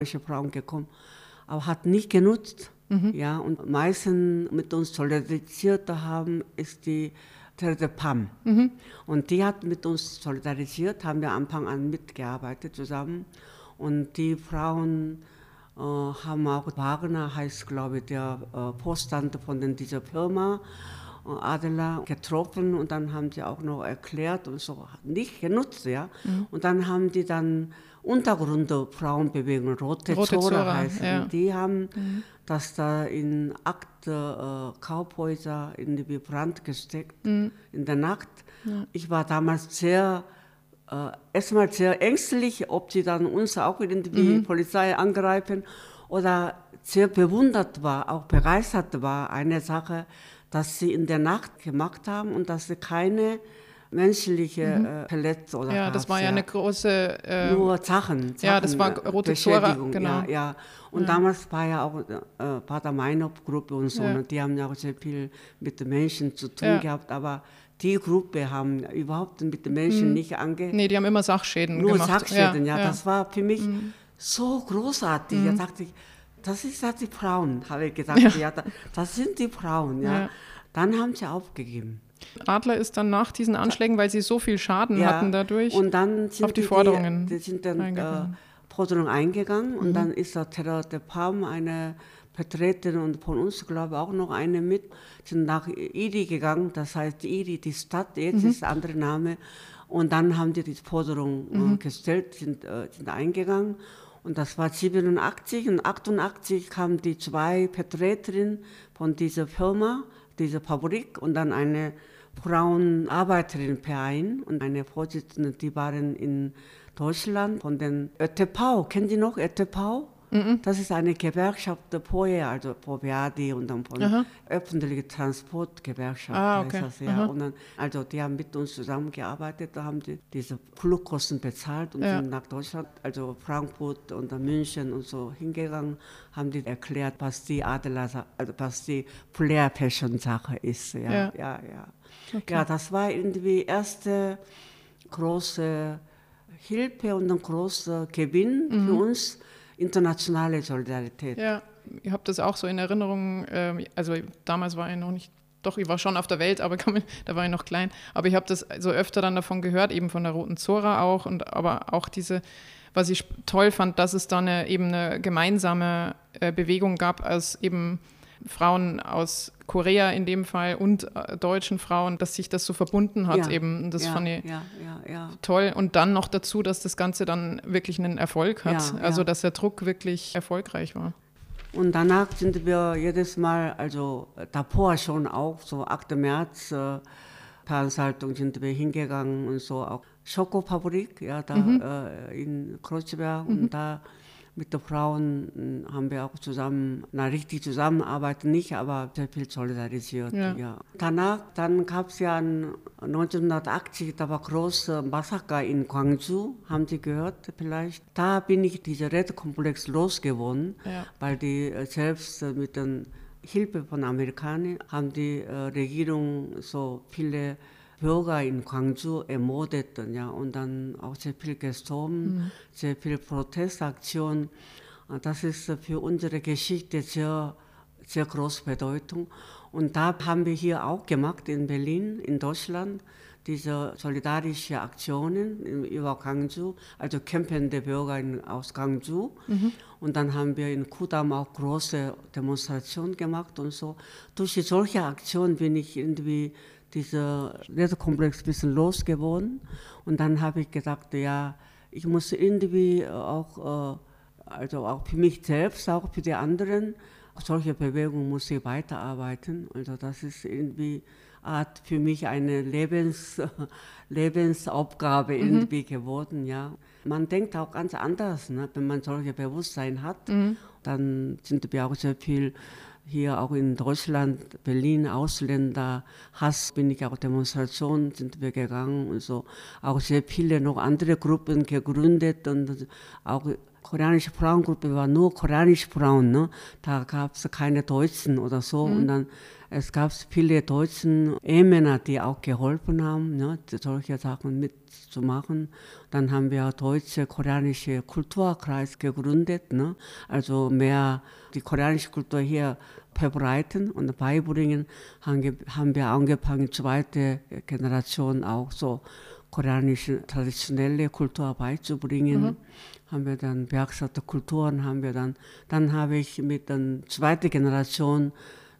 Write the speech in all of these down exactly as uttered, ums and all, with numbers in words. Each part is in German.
Frauen gekommen, aber hat nicht genutzt. Mhm. Ja, und meistens mit uns solidarisiert haben, ist die Teresa Pham. Mhm. Und die hat mit uns solidarisiert, haben wir am Anfang an mitgearbeitet zusammen. Und die Frauen äh, haben auch Wagner, heißt glaube ich, der äh, Vorstand von den, dieser Firma, äh, Adela, getroffen. Und dann haben sie auch noch erklärt und so, nicht genutzt. Ja. Mhm. Und dann haben die dann Untergründe Frauenbewegung, Rote, Rote Zora, Zora, heißen. ja. Die haben Mhm. das da in Akte, äh, Kaufhäuser in die Brand gesteckt, Mhm. in der Nacht. Ja. Ich war damals sehr, äh, erstmal sehr ängstlich, ob sie dann uns auch irgendwie Mhm. Polizei angreifen oder sehr bewundert war, auch begeistert war, eine Sache, dass sie in der Nacht gemacht haben und dass sie keine menschliche Mhm. äh, Verletzung oder Ja, gab's, das war ja eine große... äh, nur Sachen, Sachen, Ja, das war äh, Rote Zora, Beschädigung, genau. ja, ja. Und Ja. damals war ja auch äh, Pater Meinhof-Gruppe und so, Ja. und die haben ja auch sehr viel mit den Menschen zu tun Ja. gehabt, aber die Gruppe haben überhaupt mit den Menschen Mhm. nicht ange... Nee, die haben immer Sachschäden nur gemacht. Sachschäden, ja, ja. das war für mich Mhm. so großartig. Mhm. Da dachte ich, das ist ja die Frauen, habe ich gedacht, Ja. ja, da- das sind die Frauen, ja. Ja. Dann haben sie aufgegeben. Adler ist dann nach diesen Anschlägen, weil sie so viel Schaden Ja, hatten dadurch, und dann sind auf die die, Forderungen die, die sind dann eingegangen. äh, Forderungen eingegangen und Mhm. dann ist da Terra de Pham, eine Vertreterin und von uns, glaube ich, auch noch eine mit, sind nach Iri gegangen, das heißt Iri, die Stadt, jetzt Mhm. ist der andere Name, und dann haben die die Forderung Mhm. äh, gestellt, sind, äh, sind eingegangen und das war siebenundachtzig und achtundachtzig kamen die zwei Vertreterinnen von dieser Firma, dieser Fabrik und dann eine Frauenarbeiterinnenverein und eine Vorsitzende, die waren in Deutschland von den Ö T V. Kennen Sie noch Ö T V? Mhm. Das ist eine Gewerkschaft vorher, also von Verdi und dann von Aha. öffentliche Transportgewerkschaft. Ah, heißt okay. das, ja. Aha. Und dann, also die haben mit uns zusammengearbeitet, da haben die diese Flugkosten bezahlt und Ja. sind nach Deutschland, also Frankfurt und dann München und so hingegangen, haben die erklärt, was die Adler, also was die Flair-Fashion-Sache ist. Ja, Ja. ja, ja. Okay. Ja, das war irgendwie erste große Hilfe und ein großer Gewinn Mhm. für uns, internationale Solidarität. Ja, ich habe das auch so in Erinnerung, ähm, also damals war ich noch nicht, doch, ich war schon auf der Welt, aber kann man, da war ich noch klein, aber ich habe das so öfter dann davon gehört, eben von der Roten Zora auch, und aber auch diese, was ich toll fand, dass es da eine, eben eine gemeinsame äh, Bewegung gab aus eben Frauen aus Korea in dem Fall und äh, deutschen Frauen, dass sich das so verbunden hat Ja, eben. Und das ja, fand ich ja, ja, ja. toll. Und dann noch dazu, dass das Ganze dann wirklich einen Erfolg hat. Ja, also ja. dass der Druck wirklich erfolgreich war. Und danach sind wir jedes Mal, also davor schon auch, so achter März äh, Veranstaltung sind wir hingegangen und so auch Schokofabrik, ja, da Mhm. äh, in Kreuzberg Mhm. und da mit den Frauen mh, haben wir auch zusammen, na richtig zusammenarbeiten nicht, aber sehr viel solidarisiert. Ja. Ja. Danach, dann gab es ja ein, neunzehnhundertachtzig, da war große Massaker in Gwangju, haben Sie gehört vielleicht? Da bin ich diesen Red-Komplex losgeworden, Ja. weil die äh, selbst äh, mit der Hilfe von Amerikanern haben die äh, Regierung so viele Bürger in Gwangju ermordet, ja, und dann auch sehr viel gestorben, Mhm. sehr viel Protestaktion. Das ist für unsere Geschichte sehr, sehr große Bedeutung. Und da haben wir hier auch gemacht in Berlin, in Deutschland, diese solidarische Aktionen über Gwangju, also campende Bürger in, aus Gwangju. Mhm. Und dann haben wir in Kudam auch große Demonstrationen gemacht und so. Durch solche Aktionen bin ich irgendwie dieser Red-Komplex ein bisschen losgeworden. Und dann habe ich gedacht, ja, ich muss irgendwie auch, also auch für mich selbst, auch für die anderen, solche Bewegungen muss ich weiterarbeiten. Also das ist irgendwie Art für mich eine Lebens, Lebensaufgabe Mhm. irgendwie geworden, ja. Man denkt auch ganz anders, ne? Wenn man solche Bewusstsein hat, Mhm. dann sind wir auch sehr viel hier auch in Deutschland, Berlin, Ausländer, Hass, bin ich auch Demonstrationen, sind wir gegangen und so. Auch sehr viele noch andere Gruppen gegründet und auch koreanische Frauengruppe war nur koreanische Frauen, ne? Da gab es keine Deutschen oder so. Mhm. Und dann Es gab viele deutsche Ehemänner, die auch geholfen haben, ne, solche Sachen mitzumachen. Dann haben wir deutsche koreanische Kulturkreis gegründet, ne, also mehr die koreanische Kultur hier verbreiten und beibringen, haben wir angefangen, zweite Generation auch so koreanische traditionelle Kultur beizubringen. Mhm. Haben wir dann Werkstatt Kulturen, haben wir dann, dann habe ich mit der zweiten Generation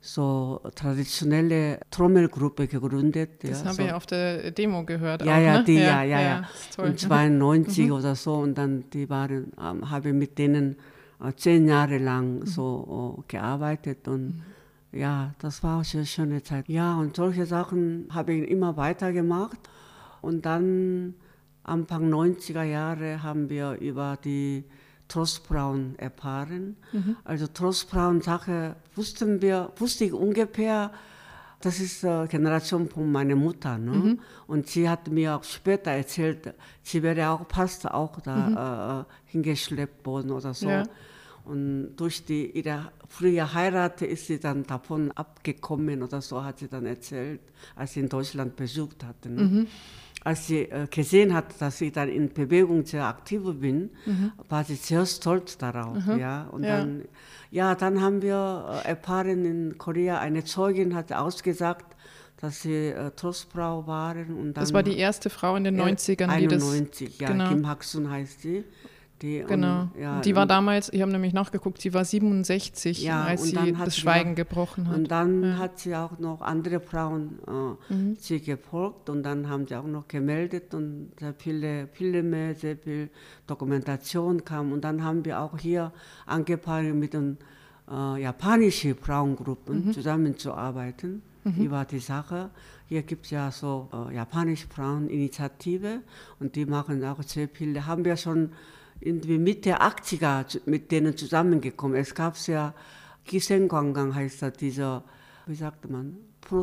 so traditionelle Trommelgruppe gegründet. Das ja, haben so. wir auf der Demo gehört. Ja, auch, ja, ne? die, ja, ja, ja, ja. ja. ja. Und zweiundneunzig mhm. oder so und dann die waren, ähm, habe ich mit denen äh, zehn Jahre lang mhm. so uh, gearbeitet und mhm. ja, das war auch eine schöne Zeit. Ja, und solche Sachen habe ich immer weitergemacht. Und dann Anfang neunziger Jahre haben wir über die Trostfrauen erfahren. Mhm. Also Trostfrauen-Sache wussten wir, wusste ich ungefähr, das ist die Generation von meiner Mutter. Ne? Mhm. Und sie hat mir auch später erzählt, sie wäre auch fast auch da mhm. äh, hingeschleppt worden oder so. Ja. Und durch die, ihre frühe Heirat ist sie dann davon abgekommen oder so, hat sie dann erzählt, als sie in Deutschland besucht hatte. Ne? Mhm. Als sie äh, gesehen hat, dass ich dann in Bewegung sehr aktiv bin, mhm. war sie sehr stolz darauf. Mhm. Ja? Und ja. Dann, ja, dann haben wir äh, erfahren, in Korea eine Zeugin hat ausgesagt, dass sie äh, Trostfrau waren. Und dann, das war die erste Frau in den neunzigern, die einundneunzig, das... ja, genau. Kim Hak-sun heißt sie. Die, genau, und, ja, die war damals, ich habe nämlich nachgeguckt, sie war siebenundsechzig, ja, als sie das Schweigen auch, gebrochen hat. Und dann ja. hat sie auch noch andere Frauen äh, mhm. sie gefolgt und dann haben sie auch noch gemeldet und sehr viele Filme, sehr viel Dokumentation kam. Und dann haben wir auch hier angefangen mit den äh, japanischen Frauengruppen mhm. zusammenzuarbeiten. Mhm. Über die Sache. Hier gibt es ja so äh, japanische Fraueninitiative und die machen auch sehr viele, haben wir schon irgendwie Mitte achtziger mit denen zusammengekommen. Es gab ja Gisengangang heißt das, dieser, wie sagt man,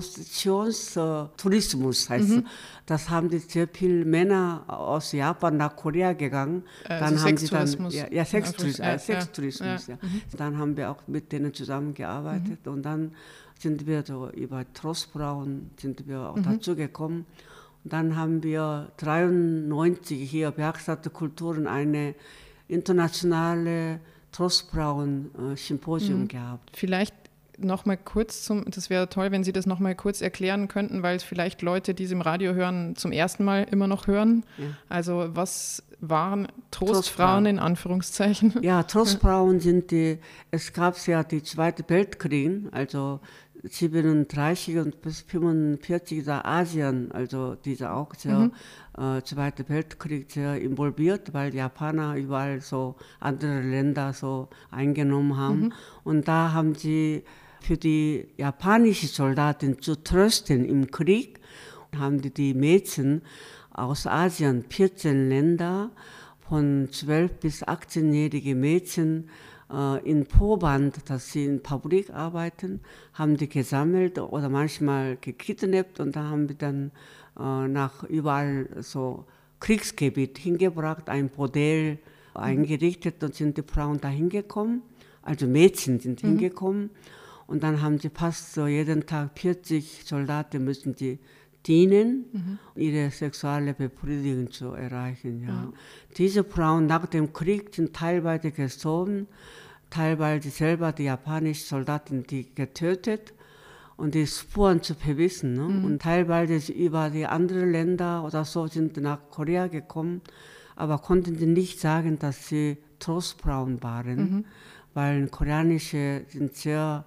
Prostitutionstourismus heißt mhm. das. Haben die sehr viele Männer aus Japan nach Korea gegangen. Also dann haben sie dann ja, ja, Sextourismus, ja, äh, Sextourismus, ja. ja. Mhm. Dann haben wir auch mit denen zusammengearbeitet mhm. und dann sind wir so über Trostfrauen sind wir auch mhm. dazu gekommen. Und dann haben wir dreiundneunzig hier Werkstatt Kulturen eine internationale Trostfrauen-Symposium mhm. gehabt. Vielleicht noch mal kurz zum, das wäre toll, wenn Sie das noch mal kurz erklären könnten, weil es vielleicht Leute, die es im Radio hören, zum ersten Mal immer noch hören. Ja. Also was waren Trostfrauen, Trostfrauen in Anführungszeichen? Ja, Trostfrauen sind die, es gab ja die Zweite Weltkrieg, also siebenunddreißig und bis fünfundvierzig da Asien, also diese auch sehr mhm. äh, Zweite Weltkrieg sehr involviert, weil die Japaner überall so andere Länder so eingenommen haben. Mhm. Und da haben sie für die japanischen Soldaten zu trösten im Krieg, haben die, die Mädchen aus Asien, vierzehn Länder, von zwölf bis achtzehnjährige Mädchen in Proband, dass sie in Fabrik arbeiten, haben die gesammelt oder manchmal gekidnappt und da haben wir dann äh, nach überall so Kriegsgebiet hingebracht, ein Bordell mhm. eingerichtet und sind die Frauen da hingekommen, also Mädchen sind mhm. hingekommen und dann haben sie fast so jeden Tag vierzig Soldaten müssen die dienen, mhm. ihre sexuelle Befriedigung zu erreichen. Ja. Ja. Diese Frauen nach dem Krieg sind teilweise gestorben, teilweise selber die japanischen Soldaten die getötet und die Spuren zu verwissen. Ne? Mhm. Und teilweise über die anderen Länder oder so sind nach Korea gekommen, aber konnten sie nicht sagen, dass sie Trostfrauen waren, mhm. weil koreanische sind sehr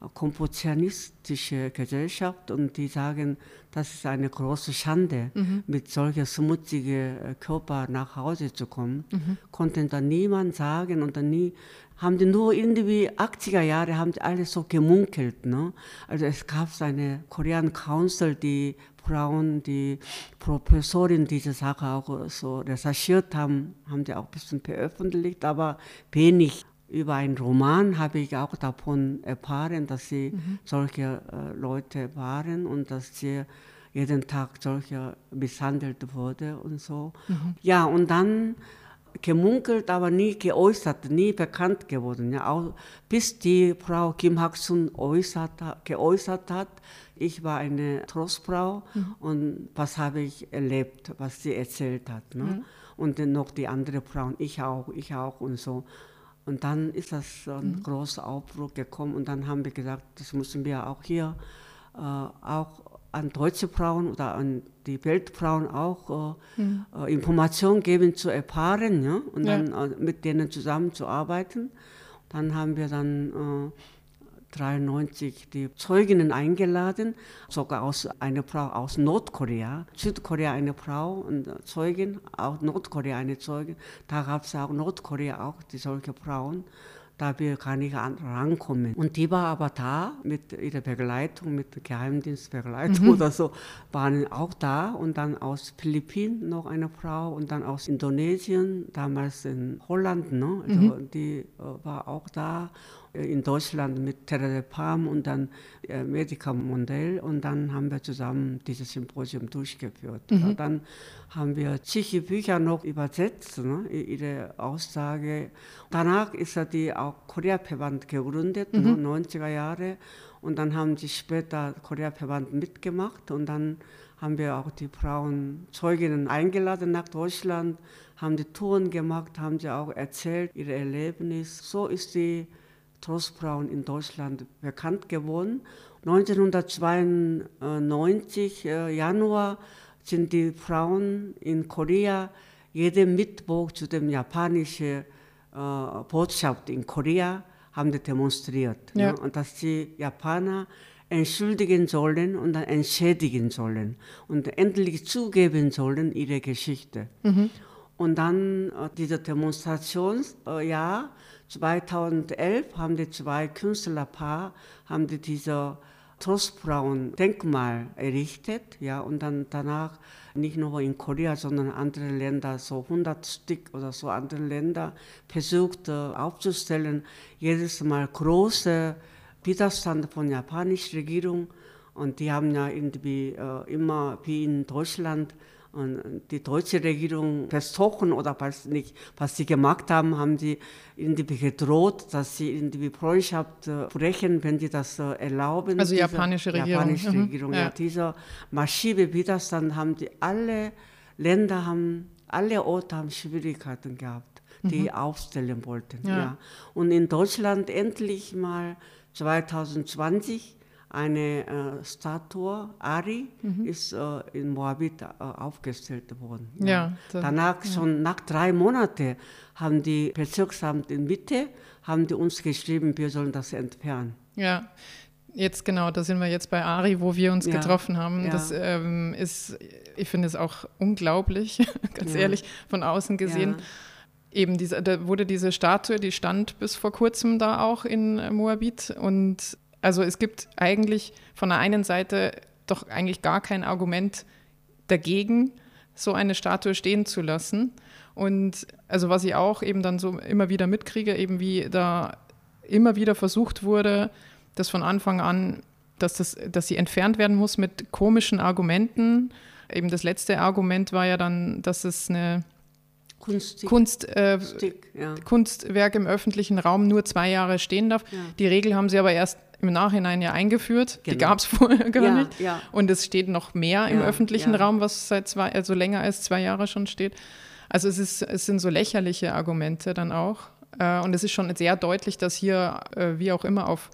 konfuzianistische Gesellschaft und die sagen, das ist eine große Schande, mhm. mit solchen schmutzigen Körper nach Hause zu kommen. Mhm. Konnten da niemand sagen und dann nie, haben die nur irgendwie achtziger Jahre haben die alle so gemunkelt. Ne? Also es gab eine Korean Council, die Frauen, die Professorin diese Sache auch so recherchiert haben, haben die auch ein bisschen veröffentlicht, aber wenig. Über einen Roman habe ich auch davon erfahren, dass sie mhm. solche äh, Leute waren und dass sie jeden Tag solche misshandelt wurde und so. Mhm. Ja, und dann gemunkelt, aber nie geäußert, nie bekannt geworden. Ja, auch bis die Frau Kim Hak-sun äußert, geäußert hat, ich war eine Trostfrau mhm. und was habe ich erlebt, was sie erzählt hat. Ne? Mhm. Und dann noch die anderen Frauen, ich auch, ich auch und so. Und dann ist das so ein mhm. großer Aufbruch gekommen und dann haben wir gesagt, das müssen wir auch hier äh, auch an deutsche Frauen oder an die Weltfrauen auch äh, mhm. äh, Informationen geben zu erfahren, ja? Und ja. dann äh, mit denen zusammenzuarbeiten. Dann haben wir dann äh, dreiundneunzig die Zeuginnen eingeladen, sogar aus einer Frau aus Nordkorea, Südkorea eine Frau und Zeugin, auch Nordkorea eine Zeugin. Da gab es auch Nordkorea auch die solche Frauen. Da wir gar nicht rankommen. Und die war aber da mit ihrer Begleitung, mit Geheimdienstbegleitung mhm. oder so, waren auch da. Und dann aus Philippinen noch eine Frau und dann aus Indonesien, damals in Holland, ne? Also mhm. die äh, war auch da. In Deutschland mit Terre Palm und dann äh, Medica Mondel und dann haben wir zusammen dieses Symposium durchgeführt. Mhm. Dann haben wir zig Bücher noch übersetzt, ne, ihre Aussage. Danach ist ja die auch Korea-Verband gegründet, mhm. ne, neunziger Jahre und dann haben sie später Korea-Verband mitgemacht und dann haben wir auch die Frauen Zeuginnen eingeladen nach Deutschland, haben die Touren gemacht, haben sie auch erzählt, ihr Erlebnis. So ist die Trostfrauen in Deutschland bekannt geworden. neunzehnhundertzweiundneunzig äh, Januar sind die Frauen in Korea jeden Mittwoch zu der japanischen äh, Botschaft in Korea haben die demonstriert. Ja. Ne? Und dass die Japaner entschuldigen sollen und dann entschädigen sollen und endlich zugeben sollen ihre Geschichte. Mhm. Und dann äh, diese Demonstrationsjahr äh, zweitausendelf haben die zwei Künstlerpaar haben die diese Trostfrauen-Denkmal errichtet, ja, und dann danach nicht nur in Korea, sondern andere Länder, so hundert Stück oder so andere Länder versucht äh, aufzustellen, jedes Mal große Widerstand von der japanischen Regierung und die haben ja irgendwie äh, immer wie in Deutschland und die deutsche Regierung verstochen oder weiß nicht, was sie gemacht haben, haben sie irgendwie gedroht, dass sie irgendwie Freundschaft äh, brechen, wenn sie das äh, erlauben. Also die japanische Regierung. Japanische mhm. Regierung, ja. ja. Dieser massive Widerstand haben die alle Länder haben, alle Orte haben Schwierigkeiten gehabt, die mhm. aufstellen wollten. Ja. Ja. Und in Deutschland endlich mal zwanzig zwanzig eine äh, Statue, Ari, mhm. ist äh, in Moabit äh, aufgestellt worden. Ja. Ja, das, Danach, ja. schon nach drei Monaten, haben die Bezirksamt in Mitte, haben die uns geschrieben, wir sollen das entfernen. Ja, jetzt genau, da sind wir jetzt bei Ari, wo wir uns ja. getroffen haben. Ja. Das ähm, ist, ich finde es auch unglaublich, ganz ja. ehrlich, von außen gesehen. Ja. Eben diese, da wurde diese Statue, die stand bis vor kurzem da auch in Moabit und also es gibt eigentlich von der einen Seite doch eigentlich gar kein Argument dagegen, so eine Statue stehen zu lassen. Und also was ich auch eben dann so immer wieder mitkriege, eben wie da immer wieder versucht wurde, dass von Anfang an, dass, das, dass sie entfernt werden muss mit komischen Argumenten. Eben das letzte Argument war ja dann, dass es eine Kunststück, Kunst, äh, Stück, ja. Kunstwerk im öffentlichen Raum nur zwei Jahre stehen darf. Ja. Die Regel haben sie aber erst im Nachhinein ja eingeführt. Genau. Die gab es vorher gar ja, nicht. Ja. Und es steht noch mehr im ja, öffentlichen ja. Raum, was seit zwei, also länger als zwei Jahre schon steht. Also es, ist, es sind so lächerliche Argumente dann auch. Und es ist schon sehr deutlich, dass hier, wie auch immer, auf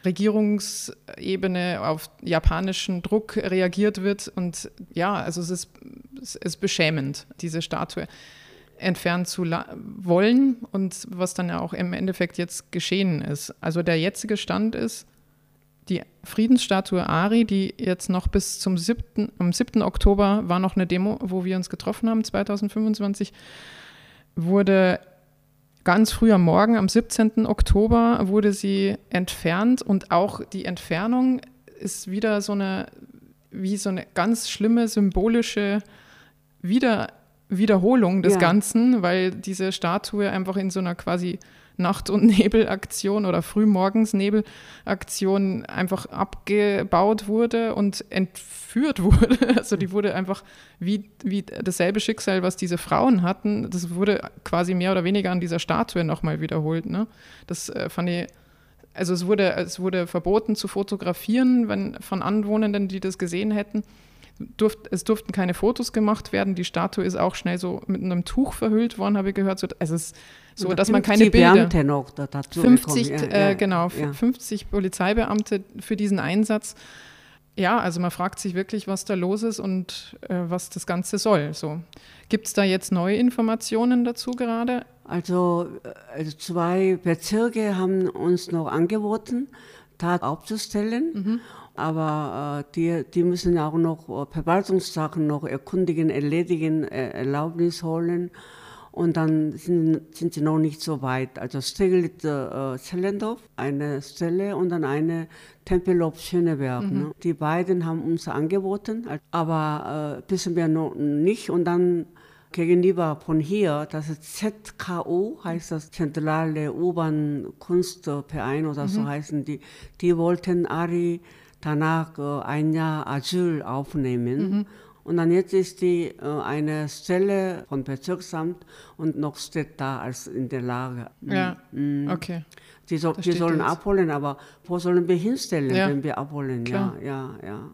Regierungsebene, auf japanischen Druck reagiert wird. Und ja, also es ist, es ist beschämend, diese Statue entfernen zu la- wollen und was dann ja auch im Endeffekt jetzt geschehen ist. Also der jetzige Stand ist, die Friedensstatue Ari, die jetzt noch bis zum siebten am siebten Oktober war noch eine Demo, wo wir uns getroffen haben, zwanzig fünfundzwanzig, wurde ganz früh am Morgen, am siebzehnten Oktober, wurde sie entfernt und auch die Entfernung ist wieder so eine, wie so eine ganz schlimme symbolische Wieder- Wiederholung des ja. Ganzen, weil diese Statue einfach in so einer quasi Nacht- und Nebelaktion oder Frühmorgens-Nebelaktion einfach abgebaut wurde und entführt wurde. Also die wurde einfach wie, wie dasselbe Schicksal, was diese Frauen hatten, das wurde quasi mehr oder weniger an dieser Statue nochmal wiederholt. Ne? Das äh, fand ich, also es wurde, es wurde verboten zu fotografieren, wenn, von Anwohnenden, die das gesehen hätten. Durft, es durften keine Fotos gemacht werden. Die Statue ist auch schnell so mit einem Tuch verhüllt worden, habe ich gehört. So, also es ist so, dass man keine Bilder... Beamte noch dazu fünfzig, bekommen. Ja, äh, ja, genau, ja. fünfzig Polizeibeamte für diesen Einsatz. Ja, also man fragt sich wirklich, was da los ist und äh, was das Ganze soll. So. Gibt es da jetzt neue Informationen dazu gerade? Also, also zwei Bezirke haben uns noch angeboten, Tat aufzustellen. Mhm. Aber äh, die, die müssen auch noch äh, Verwaltungssachen noch erkundigen, erledigen, äh, Erlaubnis holen. Und dann sind, sind sie noch nicht so weit. Also Steglitz äh, Zellendorf, eine Stelle und dann eine Tempelhof Schöneberg. Mhm. Ne? Die beiden haben uns angeboten, aber äh, wissen wir noch nicht. Und dann gegenüber von hier, das ist Z K U, heißt das Zentrale U-Bahn-Kunstverein oder mhm. so heißen die, die wollten Ari danach äh, ein Jahr Asyl aufnehmen. Mhm. Und dann jetzt ist die äh, eine Stelle von Bezirksamt und noch steht da als in der Lage. Ja, mhm. okay. Die, so, die sollen jetzt abholen, aber wo sollen wir hinstellen, ja. wenn wir abholen? Klar. Ja, ja, ja.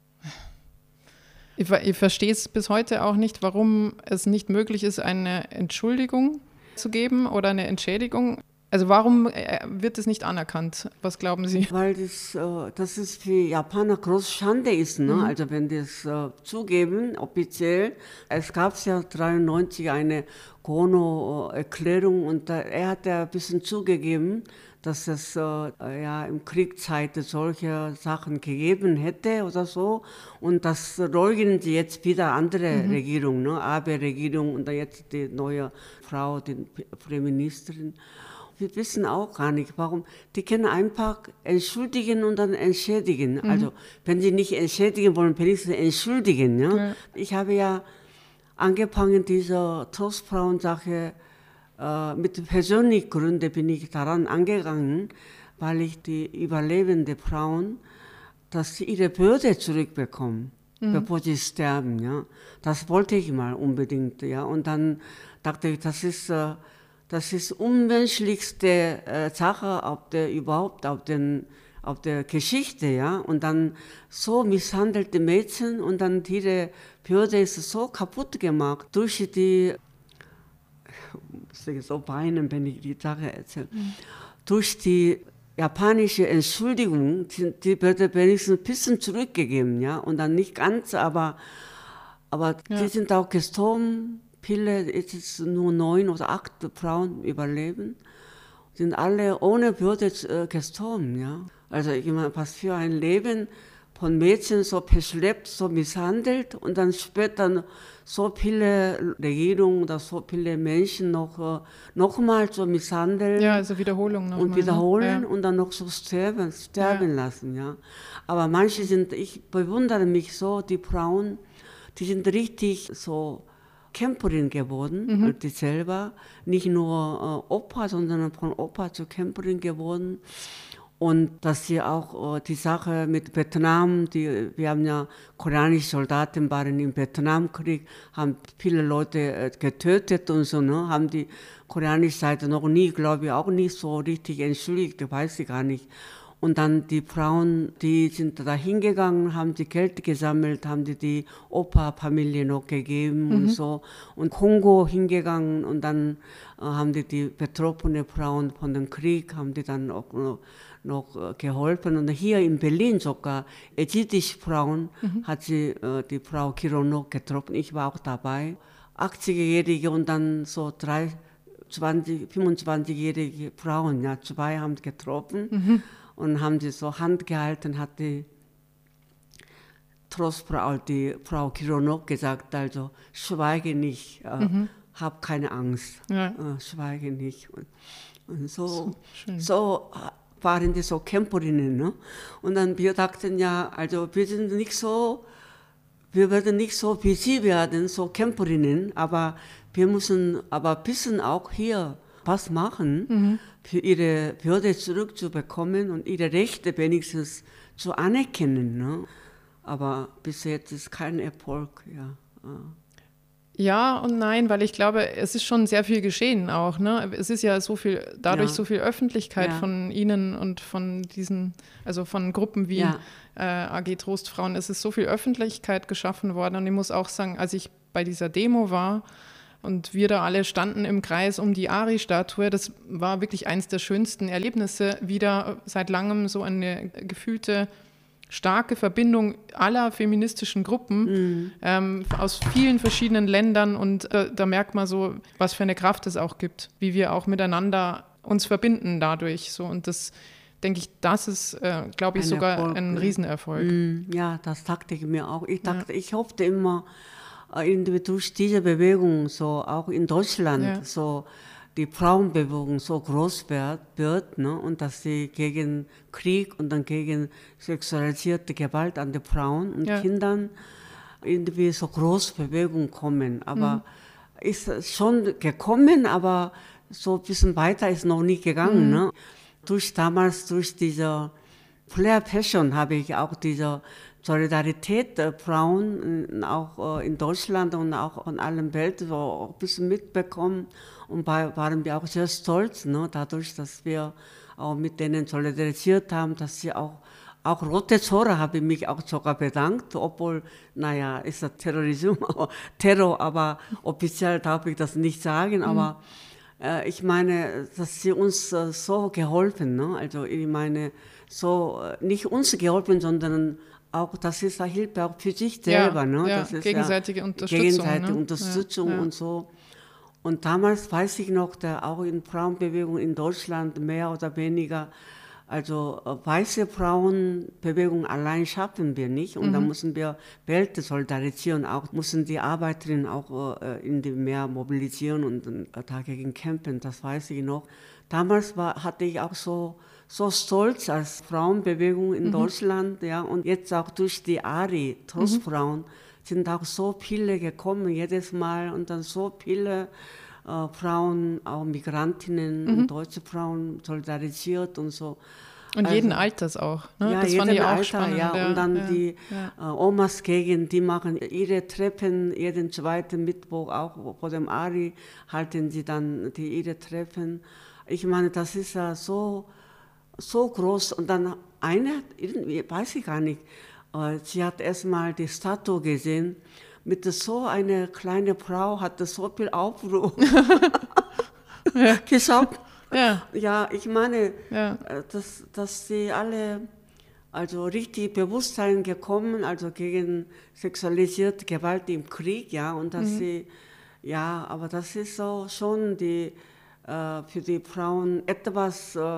Ich, ich verstehe es bis heute auch nicht, warum es nicht möglich ist, eine Entschuldigung zu geben oder eine Entschädigung. Also warum wird es nicht anerkannt? Was glauben Sie? Weil das, das ist für Japaner große Schande ist. Ne? Mhm. Also wenn die es uh, zugeben, offiziell. Es gab ja dreiundneunzig eine Kono-Erklärung und da, er hat ja ein bisschen zugegeben, dass es uh, ja im Kriegszeit solche Sachen gegeben hätte oder so. Und das leugnen sie jetzt wieder andere mhm. Regierung, ne? Abe-Regierung und jetzt die neue Frau, die Premierministerin. Wir wissen auch gar nicht, warum. Die können einfach entschuldigen und dann entschädigen. Mhm. Also, wenn sie nicht entschädigen wollen, wenigstens entschuldigen. Ja? Ja. Ich habe ja angefangen, diese Trostfrauen-Sache äh, mit persönlichen Gründen bin ich daran angegangen, weil ich die überlebenden Frauen, dass sie ihre Würde zurückbekommen, mhm. bevor sie sterben. Ja? Das wollte ich mal unbedingt. Ja? Und dann dachte ich, das ist... Äh, Das ist die unmenschlichste äh, Sache auf der, überhaupt auf, den, auf der Geschichte. Ja? Und dann so misshandelte Mädchen und dann ihre Würde ist so kaputt gemacht durch die, ich muss so weinen, wenn ich die Sache erzähle, mhm. durch die japanische Entschuldigung, die, die wird wenigstens ein bisschen zurückgegeben. Ja? Und dann nicht ganz, aber, aber ja. die sind auch gestorben. Viele, jetzt nur neun oder acht Frauen überleben, sind alle ohne Würde äh, gestorben. Ja? Also ich meine, was für ein Leben von Mädchen so verschleppt, so misshandelt und dann später so viele Regierungen oder so viele Menschen noch, äh, noch mal so misshandeln. Ja, also Wiederholung noch Und mal, wiederholen ne? und dann noch so sterben, sterben ja. lassen. Ja? Aber manche sind, ich bewundere mich so, die Frauen, die sind richtig so Camperin geworden, mhm. die selber, nicht nur äh, Opa, sondern von Opa zu Camperin geworden. Und dass sie auch äh, die Sache mit Vietnam, die, wir haben ja koreanische Soldaten waren im Vietnamkrieg, haben viele Leute äh, getötet und so, ne, haben die koreanische Seite noch nie, glaube ich, auch nicht so richtig entschuldigt, weiß ich gar nicht. Und dann die Frauen, die sind da hingegangen, haben die Geld gesammelt, haben die die Opa-Familie noch gegeben mhm. und so. Und Kongo hingegangen und dann äh, haben die die betroffenen Frauen von dem Krieg, haben die dann auch noch, noch äh, geholfen. Und hier in Berlin sogar, ägyptische Frauen, mhm. hat sie äh, die Frau Kirono getroffen. Ich war auch dabei. achtzigjährige und dann so drei, zwanzig, fünfundzwanzigjährige Frauen, ja, zwei haben getroffen. Mhm. Und haben sie so Hand gehalten, hat die Trostfrau, die Frau Kirono gesagt, also schweige nicht, äh, mhm. hab keine Angst, ja. äh, schweige nicht. Und, und so, so, so waren die so Camperinnen. Ne? Und dann wir dachten ja, also wir sind nicht so, wir werden nicht so wie sie werden, so Camperinnen, aber wir müssen aber ein bisschen auch hier was machen, Mhm. für ihre Würde zurückzubekommen und ihre Rechte wenigstens zu anerkennen. Ne? Aber bis jetzt ist kein Erfolg. Ja. Ja und nein, weil ich glaube, es ist schon sehr viel geschehen auch. Ne? Es ist ja so viel, dadurch Ja. so viel Öffentlichkeit Ja. von Ihnen und von diesen, also von Gruppen wie Ja. äh, A G Trostfrauen, es ist so viel Öffentlichkeit geschaffen worden. Und ich muss auch sagen, als ich bei dieser Demo war und wir da alle standen im Kreis um die Ari-Statue, das war wirklich eines der schönsten Erlebnisse, wieder seit langem so eine gefühlte starke Verbindung aller feministischen Gruppen Mhm. ähm, aus vielen verschiedenen Ländern und äh, da merkt man so, was für eine Kraft es auch gibt, wie wir auch miteinander uns verbinden dadurch. So. Und das, denke ich, das ist, äh, glaube ich, Ein sogar Erfolg, ein ja. Riesenerfolg. Mhm. Ja, das dachte ich mir auch. Ich dachte, ich hoffte immer, äh, irgendwie durch diese Bewegung, so auch in Deutschland, Ja. so die Frauenbewegung so groß wird, wird ne? Und dass sie gegen Krieg und dann gegen sexualisierte Gewalt an den Frauen und Ja. Kindern irgendwie so groß Bewegung kommen. Aber ist es schon gekommen, aber so ein bisschen weiter ist noch nicht gegangen. Mhm. Ne? Durch damals, durch diese Flair Passion habe ich auch diese Solidarität der Frauen äh, auch äh, in Deutschland und auch von allen Welt so ein bisschen mitbekommen und war, waren wir auch sehr stolz, ne, dadurch, dass wir auch mit denen solidarisiert haben, dass sie auch, auch Rote Zora habe ich mich auch sogar bedankt, obwohl, naja, ist das Terrorismus, Terror, aber offiziell darf ich das nicht sagen, aber äh, ich meine, dass sie uns äh, so geholfen, ne? Also ich meine, so äh, nicht uns geholfen, sondern auch, das ist eine Hilfe auch für sich selber. Ja, Ne? ja, Das ist gegenseitige ja Unterstützung, gegenseitige ne? Unterstützung Ja, ja. und so. Und damals weiß ich noch, der, auch in Frauenbewegung in Deutschland mehr oder weniger, also äh, weiße Frauenbewegung allein schaffen wir nicht und da müssen wir Welt solidarisieren, auch müssen die Arbeiterinnen auch äh, in die mehr mobilisieren und äh, dagegen kämpfen, das weiß ich noch. Damals war, hatte ich auch so, so stolz als Frauenbewegung in Deutschland, ja, und jetzt auch durch die Ari, Trostfrauen, sind auch so viele gekommen jedes Mal und dann so viele äh, Frauen, auch Migrantinnen und deutsche Frauen solidarisiert und so. Und Also, jeden Alters auch. Ne? ja, das fand jeden ich auch Alter, spannend. ja. Und dann ja, die ja. äh, Omas gegen, die machen ihre Treffen, jeden zweiten Mittwoch auch vor dem Ari halten sie dann die ihre Treffen. Ich meine, das ist ja so, so groß. Und dann eine, irgendwie, weiß ich gar nicht, äh, sie hat erstmal die Statue gesehen, mit so einer kleinen Frau hatte so viel Aufruhr geschaut. Ja, Ja, ich meine, ja. äh, dass, dass sie alle also richtig Bewusstsein gekommen, also gegen sexualisierte Gewalt im Krieg, ja, und dass sie, ja, aber das ist so schon die, äh, für die Frauen etwas äh,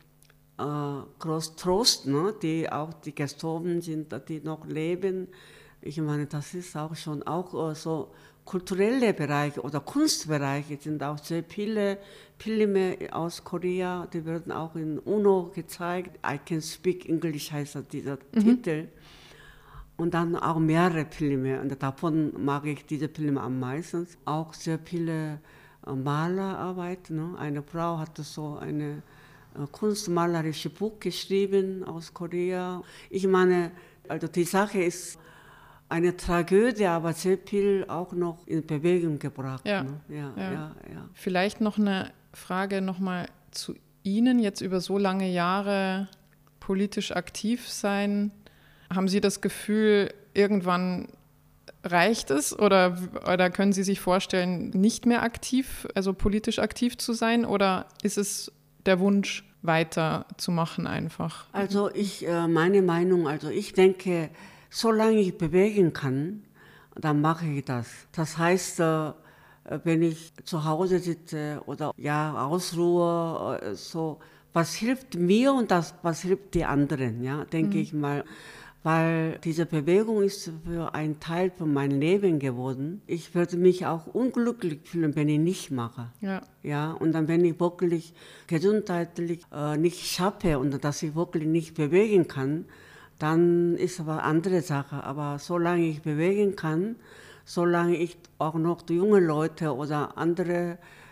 äh, groß Trost, ne, die auch, die gestorben sind, die noch leben. Ich meine, das ist auch schon auch äh, so kulturelle Bereiche oder Kunstbereiche sind auch sehr viele Filme aus Korea, die werden auch in UNO gezeigt. I Can Speak English heißt dieser Titel. Und dann auch mehrere Filme. Und davon mag ich diese Filme am meisten. Auch sehr viele äh, Malerarbeit. Ne? Eine Frau hatte so eine äh, kunstmalerische Buch geschrieben aus Korea. Ich meine, also die Sache ist eine Tragödie, aber sehr viel auch noch in Bewegung gebracht. Ja, ne? ja, ja. ja, ja. Vielleicht noch eine Frage nochmal zu Ihnen, jetzt über so lange Jahre politisch aktiv sein. Haben Sie das Gefühl, irgendwann reicht es oder, oder können Sie sich vorstellen, nicht mehr aktiv, also politisch aktiv zu sein oder ist es der Wunsch, weiterzumachen einfach? Also ich, äh, meine Meinung, also ich denke, solange ich bewegen kann, dann mache ich das. Das heißt, äh, wenn ich zu Hause sitze oder ja ausruhe, äh, so, was hilft mir und das, was hilft die anderen, ja, denke ich mal. Weil diese Bewegung ist für einen Teil von meinem Leben geworden. Ich würde mich auch unglücklich fühlen, wenn ich nicht mache. Ja. Ja, und dann, wenn ich wirklich gesundheitlich äh, nicht schaffe und dass ich wirklich nicht bewegen kann, dann ist aber eine andere Sache. Aber solange ich bewegen kann, solange ich auch noch die jungen Leute oder andere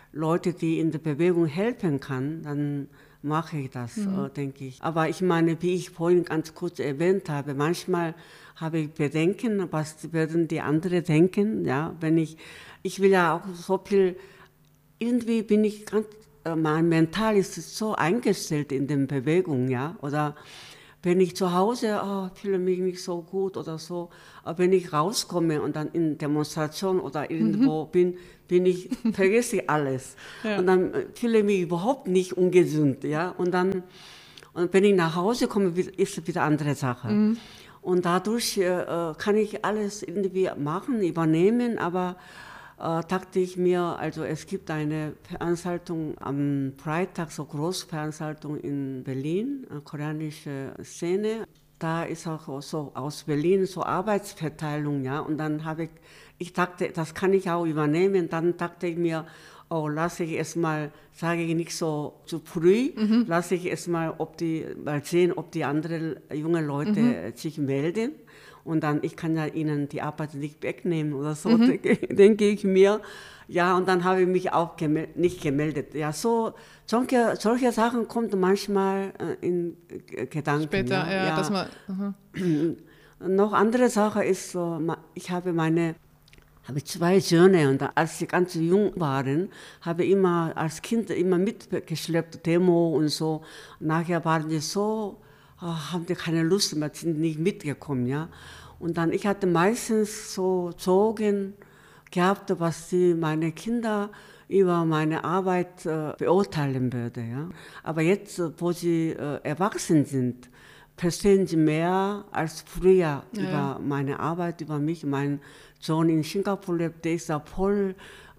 Leute, die in der Bewegung helfen kann, dann mache ich das, mhm. äh, denke ich. Aber ich meine, wie ich vorhin ganz kurz erwähnt habe, manchmal habe ich Bedenken, was werden die anderen denken, ja, wenn ich, ich will ja auch so viel, irgendwie bin ich ganz, äh, mein Mental ist so eingestellt in den Bewegungen, ja, oder wenn ich zu Hause oh, fühle mich nicht so gut oder so, aber wenn ich rauskomme und dann in Demonstration oder irgendwo mhm. bin, bin ich, vergesse ich alles. Ja. Und dann fühle ich mich überhaupt nicht ungesund. Ja? Und dann, und wenn ich nach Hause komme, ist es wieder eine andere Sache. Mhm. Und dadurch äh, kann ich alles irgendwie machen, übernehmen, aber äh, dachte ich mir, also es gibt eine Veranstaltung am Freitag, so Großveranstaltung in Berlin, eine koreanische Szene. Da ist auch so aus Berlin so Arbeitsverteilung, ja. Und dann habe ich, ich dachte, das kann ich auch übernehmen. Dann dachte ich mir, oh, lasse ich es mal, sage ich nicht so zu früh, mhm. lasse ich es mal, ob die, mal sehen, ob die anderen jungen Leute mhm. sich melden. Und dann, ich kann ja ihnen die Arbeit nicht wegnehmen oder so, mhm. denke, denke ich mir. Ja, und dann habe ich mich auch gemel- nicht gemeldet. Ja, so, solche, solche Sachen kommen manchmal äh, in äh, Gedanken. Später, ja, ja, ja. Dass man, uh-huh. Noch andere Sache ist, so, ich habe meine, habe zwei Söhne und als sie ganz jung waren, habe ich immer als Kind immer mitgeschleppt, Demo und so. Nachher waren die so, oh, haben die keine Lust mehr, sind nicht mitgekommen, ja. Und dann, ich hatte meistens so Sorgen gehabt, was die, meine Kinder über meine Arbeit äh, beurteilen würden, ja. Aber jetzt, wo sie äh, erwachsen sind, verstehen sie mehr als früher ja, über ja. meine Arbeit, über mich. Mein Sohn in Singapur lebt, der ist da voll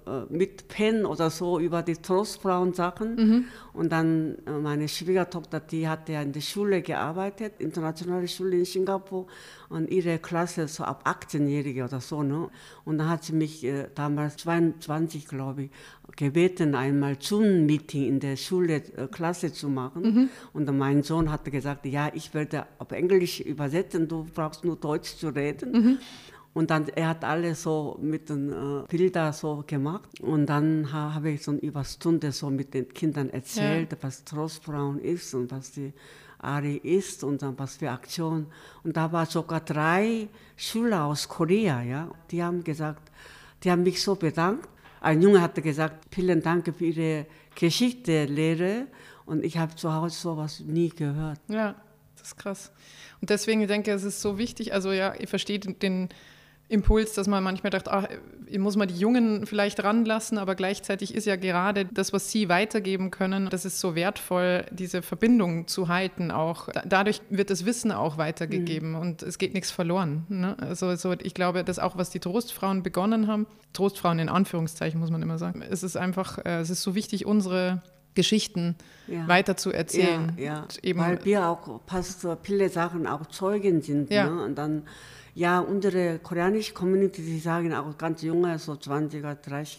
mit Pen oder so über die Trostfrauen-Sachen. Mhm. Und dann meine Schwiegertochter, die hat ja in der Schule gearbeitet, internationale Schule in Singapur, und ihre Klasse so ab achtzehnjährige oder so. Ne? Und dann hat sie mich äh, damals zweiundzwanzig, glaube ich, gebeten, einmal Zoom-Meeting in der Schule, äh, Klasse zu machen. Mhm. Und dann mein Sohn hatte gesagt, ja, ich werde auf Englisch übersetzen, du brauchst nur Deutsch zu reden. Mhm. Und dann, er hat alles so mit den äh, Bildern so gemacht. Und dann ha, habe ich so über Stunde so mit den Kindern erzählt, ja. was Trostfrauen ist und was die Ari ist und dann was für Aktion. Und da waren sogar drei Schüler aus Korea, ja. Die haben gesagt, die haben mich so bedankt. Ein Junge hatte gesagt, vielen Dank für Ihre Geschichtslehre. Und ich habe zu Hause sowas nie gehört. Ja, das ist krass. Und deswegen denke ich, es ist so wichtig, also ja, ihr versteht den Impuls, dass man manchmal dachte, ach, muss man die Jungen vielleicht ranlassen, aber gleichzeitig ist ja gerade das, was sie weitergeben können, das ist so wertvoll, diese Verbindung zu halten auch. Dadurch wird das Wissen auch weitergegeben mhm. und es geht nichts verloren. Ne? Also so, ich glaube, das auch, was die Trostfrauen begonnen haben, Trostfrauen in Anführungszeichen muss man immer sagen, es ist einfach, es ist so wichtig, unsere Geschichten ja. weiter zu erzählen. Ja, ja. Eben, weil wir auch fast viele Sachen auch Zeugen sind. Ja. Ne? Und dann, ja, unsere koreanische Community, die sagen auch ganz junge, so zwanziger,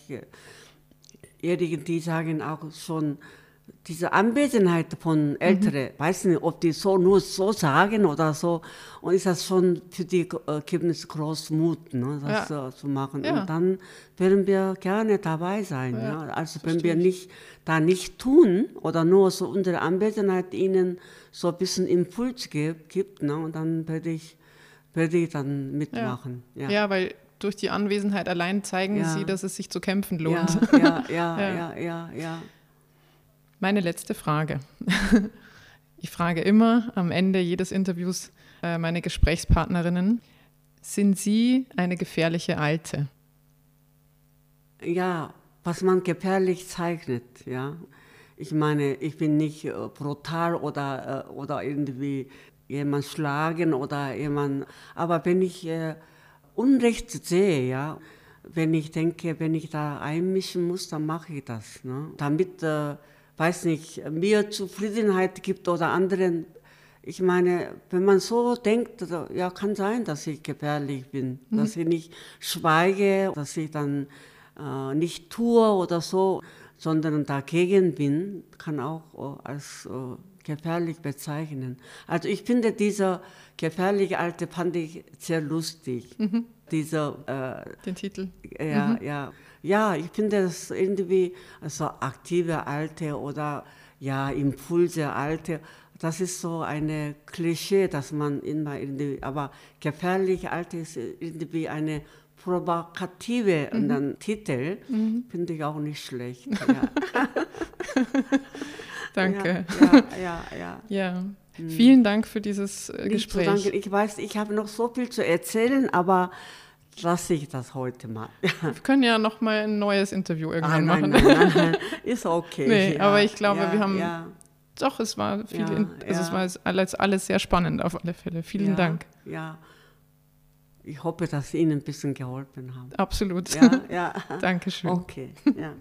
dreißigjährigen, die sagen auch schon, diese Anwesenheit von Älteren, mhm. weiß nicht, ob die so nur so sagen oder so, und ist das schon für die äh, gibt es großen Mut, ne, das ja. äh, zu machen. Ja. Und dann werden wir gerne dabei sein. Ja, ja. Also wenn wir nicht da nicht tun oder nur so unsere Anwesenheit ihnen so ein bisschen Impuls gibt, gibt ne, und dann werde ich, werde ich dann mitmachen. Ja, ja. ja weil durch die Anwesenheit allein zeigen ja. sie, dass es sich zu kämpfen lohnt. Ja, ja, ja, ja, ja, ja. ja. Meine letzte Frage. Ich frage immer am Ende jedes Interviews äh, meine Gesprächspartnerinnen, sind Sie eine gefährliche Alte? Ja, was man gefährlich zeichnet, ja. Ich meine, ich bin nicht äh, brutal oder, äh, oder irgendwie jemand schlagen oder jemand, aber wenn ich äh, Unrecht sehe, ja, wenn ich denke, wenn ich da einmischen muss, dann mache ich das, ne? Damit äh, weiß nicht, mir Zufriedenheit gibt oder anderen. Ich meine, wenn man so denkt, ja, kann sein, dass ich gefährlich bin, mhm. dass ich nicht schweige, dass ich dann äh, nicht tue oder so, sondern dagegen bin, kann auch äh, als äh, gefährlich bezeichnen. Also ich finde, dieser gefährliche Alte fand ich sehr lustig. Mhm. Dieser, äh, Den Titel. Ja, mhm. ja. ja, ich finde das irgendwie, also aktive Alte oder ja, Impulse Alte, das ist so eine Klischee, dass man immer irgendwie, aber gefährlich Alte ist irgendwie eine provokative mhm. und dann Titel, mhm. finde ich auch nicht schlecht. Ja. Danke. Ja, ja, ja. ja. ja. Mhm. Vielen Dank für dieses äh, Gespräch. Danke. Ich weiß, ich habe noch so viel zu erzählen, aber lasse ich das heute mal. Wir können ja noch mal ein neues Interview irgendwann ah, nein, machen. Nein, nein, nein. Ist okay. Nee, ja, aber ich glaube, ja, wir haben, ja. doch, es war viel, ja, also ja. es war alles, alles sehr spannend auf alle Fälle. Vielen ja, Dank. Ja, ich hoffe, dass Sie Ihnen ein bisschen geholfen haben. Absolut. Ja, ja. Dankeschön. Okay, ja.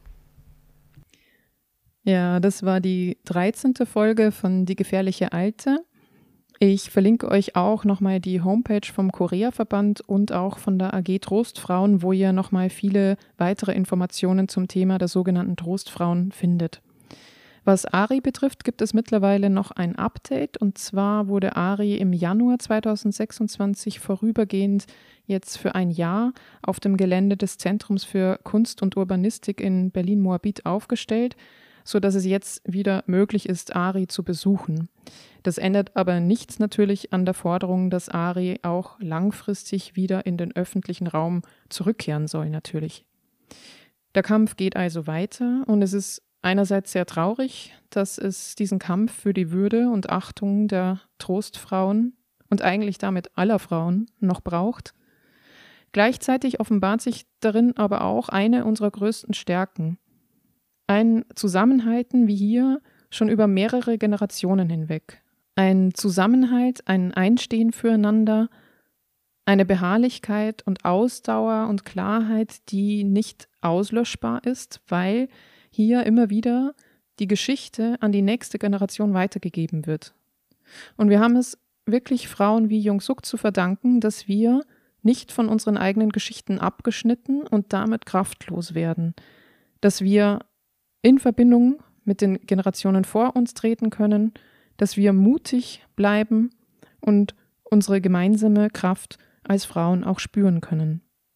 Ja, das war die dreizehnte Folge von Die gefährliche Alte. Ich verlinke euch auch nochmal die Homepage vom Korea-Verband und auch von der A G Trostfrauen, wo ihr nochmal viele weitere Informationen zum Thema der sogenannten Trostfrauen findet. Was Ari betrifft, gibt es mittlerweile noch ein Update, und zwar wurde Ari im Januar zweitausendsechsundzwanzig vorübergehend jetzt für ein Jahr auf dem Gelände des Zentrums für Kunst und Urbanistik in Berlin-Moabit aufgestellt, sodass es jetzt wieder möglich ist, Ari zu besuchen. Das ändert aber nichts natürlich an der Forderung, dass Ari auch langfristig wieder in den öffentlichen Raum zurückkehren soll natürlich. Der Kampf geht also weiter, und es ist einerseits sehr traurig, dass es diesen Kampf für die Würde und Achtung der Trostfrauen und eigentlich damit aller Frauen noch braucht. Gleichzeitig offenbart sich darin aber auch eine unserer größten Stärken. Ein Zusammenhalten wie hier schon über mehrere Generationen hinweg. Ein Zusammenhalt, ein Einstehen füreinander, eine Beharrlichkeit und Ausdauer und Klarheit, die nicht auslöschbar ist, weil hier immer wieder die Geschichte an die nächste Generation weitergegeben wird. Und wir haben es wirklich Frauen wie Jung-Suk zu verdanken, dass wir nicht von unseren eigenen Geschichten abgeschnitten und damit kraftlos werden, dass wir in Verbindung mit den Generationen vor uns treten können, dass wir mutig bleiben und unsere gemeinsame Kraft als Frauen auch spüren können.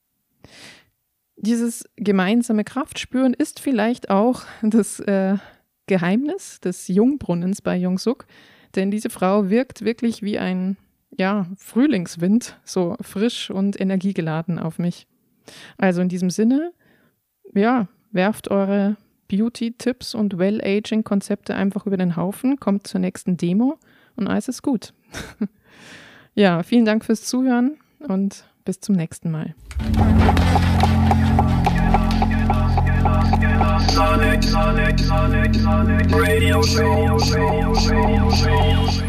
Dieses gemeinsame Kraftspüren ist vielleicht auch das äh, Geheimnis des Jungbrunnens bei Jung-Suk, denn diese Frau wirkt wirklich wie ein ja, Frühlingswind, so frisch und energiegeladen auf mich. Also in diesem Sinne, ja, werft eure Beauty-Tipps und Well-Aging-Konzepte einfach über den Haufen, kommt zur nächsten Demo und alles ist gut. Ja, vielen Dank fürs Zuhören und bis zum nächsten Mal. Sonic, Sonic, Sonic, Sonic, Radio Show, Show, Show, Show, Show.